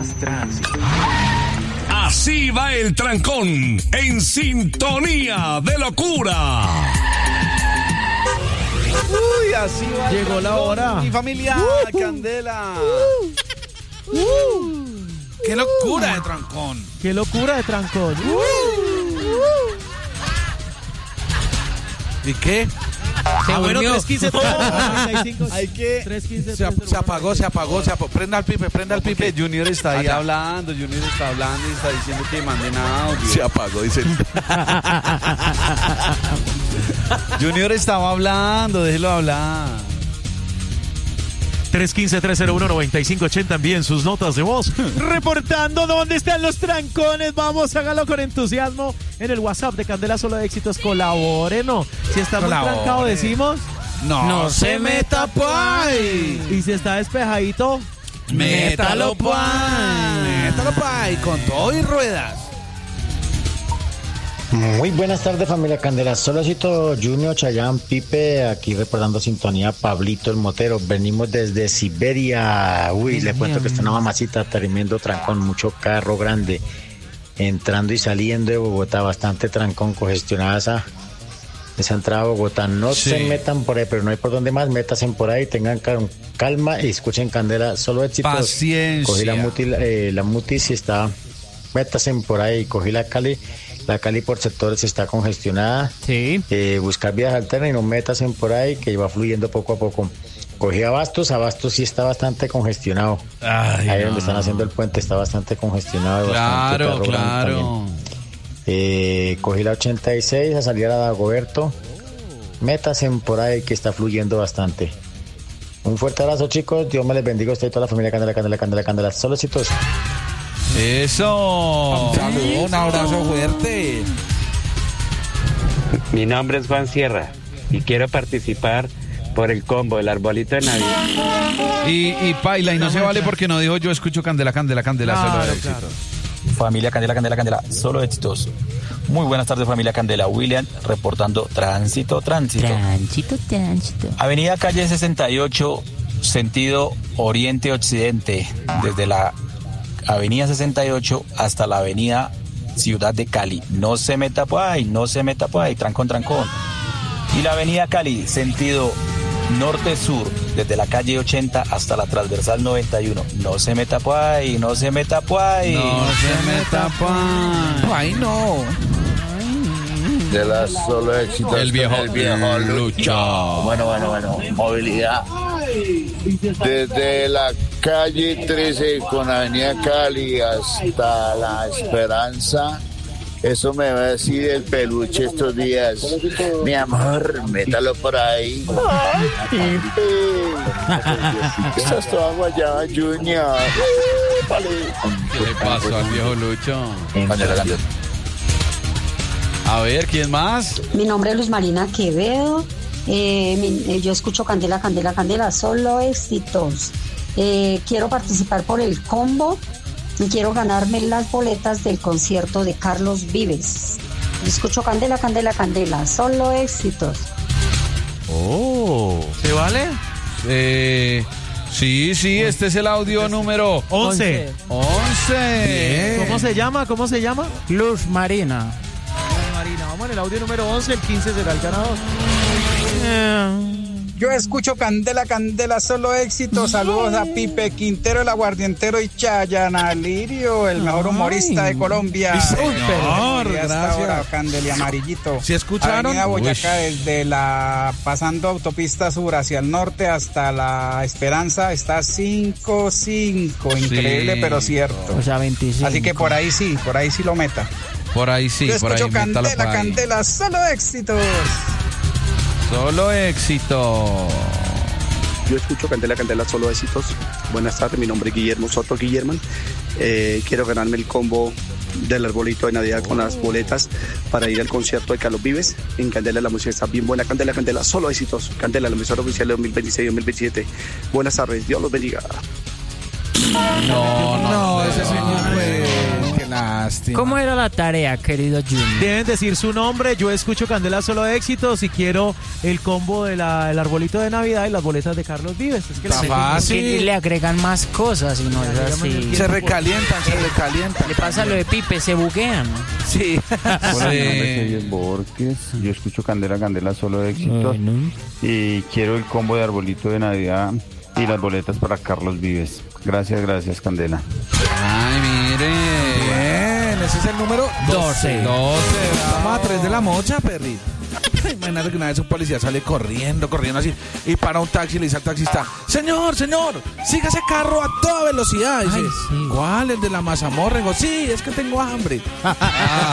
Así va el trancón, en sintonía de locura. Uy, así va. Llegó la hora. Mi familia, Candela. ¡Qué locura de trancón! ¡Qué locura de trancón! ¿Y qué? Bueno, 315-345. Hay que... 315. Se apagó. Prenda al pipe. Junior está ahí Allá. hablando, y está diciendo que manden audio. Se apagó, dice. Junior estaba hablando, déjelo hablar. 315-301-9580, envíen sus notas de voz reportando dónde están los trancones. Vamos, hágalo con entusiasmo en el WhatsApp de Candela Solo Éxitos. Colabórenos. Si está muy trancado, decimos No se meta por ahí. y si está despejadito, Métalo por ahí. Con todo y ruedas. Muy buenas tardes, familia Candela. Solocito Junior, Chayán, Pipe, aquí reportando sintonía. Pablito el Motero. Venimos desde Siberia. Uy, le cuento que está una mamacita tremendo trancón, mucho carro grande entrando y saliendo de Bogotá, bastante trancón, congestionada esa entrada a Bogotá. No se metan por ahí, pero no hay por dónde más. Métanse por ahí, tengan calma y escuchen Candela Solo Éxitos. Paciencia. Cogí la muti si está. Métanse por ahí, cogí la Cali. La Cali por sectores está congestionada. sí. Buscar vías alternas y no métanse por ahí, que va fluyendo poco a poco. Cogí Abastos sí está bastante congestionado. Ahí donde están haciendo el puente está bastante congestionado. Claro. Cogí la 86 a salir a Dagoberto. Métanse por ahí que está fluyendo bastante. Un fuerte abrazo, chicos. Dios me les bendiga a usted y toda la familia Candela. Solo éxitos. Eso. Un saludo, un abrazo fuerte. Mi nombre es Juan Sierra y quiero participar por el combo, el arbolito de Navidad. Y paila, y no se vale porque no dijo yo escucho Candela, Solo Éxitos. Familia Candela, solo éxitos. Muy buenas tardes, familia Candela. William reportando tránsito. Avenida Calle 68, sentido oriente-occidente, desde la Avenida 68 hasta la Avenida Ciudad de Cali. No se meta por ahí, trancón. Y la Avenida Cali, sentido norte-sur, desde la calle 80 hasta la transversal 91. No se meta por ahí. Ay, no. De las Solo Éxitos. El viejo Lucho. Bueno. Movilidad. Desde la calle 13 con Avenida Cali hasta La Esperanza. Eso me va a decir el peluche estos días. Mi amor, métalo por ahí. Estás toda guayaba, Junior. ¿Qué le pasó al viejo Lucho? A ver, ¿quién más? Mi nombre es Luz Marina Quevedo. Yo escucho Candela, Solo Éxitos. Quiero participar por el combo y quiero ganarme las boletas del concierto de Carlos Vives. Yo escucho Candela, Solo Éxitos. ¿Se vale? Sí, este es el audio número 11. Bien. ¿Cómo se llama? Luz Marina. Vamos en el audio número 11, el 15 será el ganador. Yo escucho Candela, Solo Éxito. Saludos a Pipe Quintero, el aguardientero, y Chayana Lirio, el mejor humorista de Colombia. Gracias. Ahora, Candel y Amarillito. ¿Sí escucharon? Avenida Boyacá, desde pasando autopista sur hacia el norte hasta La Esperanza, está 5-5. Increíble, pero cierto. O sea, 25. Así que por ahí sí lo meta. Por ahí sí, Yo por ahí escucho métalo por ahí. Candela, Solo Éxitos. Solo éxito. Yo escucho Candela, Solo Éxitos. Buenas tardes, mi nombre es Guillermo Soto Guillerman. Quiero ganarme el combo del arbolito de Navidad con las boletas para ir al concierto de Carlos Vives. En Candela la música está bien buena. Candela, Solo Éxitos. Candela, la emisora oficial de 2026-2027. Buenas tardes, Dios los bendiga. No, ese señor fue. Qué lástima. lástima. ¿Cómo era la tarea, querido Junior? Deben decir su nombre. Yo escucho Candela Solo Éxitos y quiero el combo del arbolito de Navidad y las boletas de Carlos Vives. Es que Está fácil. Que le agregan más cosas y no es así. Se recalientan. Le pasa lo de Pipe, se buguean. Sí. Hola, mi nombre es Borges. Yo escucho Candela Solo Éxitos. Y quiero el combo de arbolito de Navidad y las boletas para Carlos Vives. Gracias, Candela. Ay, mire. Bien, ese es el número 12. Vamos a 3 de la mocha, perri. Imagínate que una vez un policía sale corriendo así y para un taxi y le dice al taxista: señor, siga ese carro a toda velocidad. Y dice: ¿cuál? ¿El de la mazamorra? Y digo: sí, es que tengo hambre.